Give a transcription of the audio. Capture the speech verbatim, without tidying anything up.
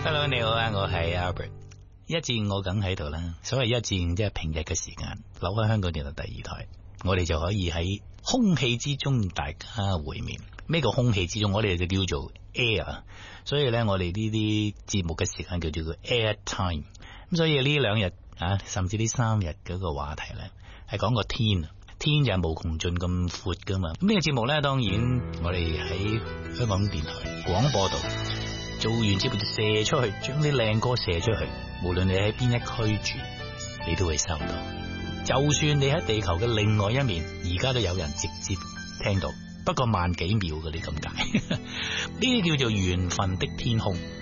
Hello， 你好啊，我係 Albert。一至五我梗喺度啦。所謂一至五即係平日嘅時間，留喺香港電台第二台，我哋就可以喺空氣之中大家會面。咩叫空氣之中？我哋就叫做 air。所以咧，我哋呢啲節目嘅時間叫做 air time。咁所以呢兩日啊，甚至呢三日嗰個話題咧，係講個天啊。天就係無窮盡咁闊噶嘛。咁呢個節目咧，當然我哋喺香港電台廣播度做完節目就射出去，將啲靚歌射出去。無論你喺邊一區住，你都會收到。就算你喺地球嘅另外一面，而家都有人直接聽到。不過慢幾秒嘅你咁解，呢啲叫做緣分的天空。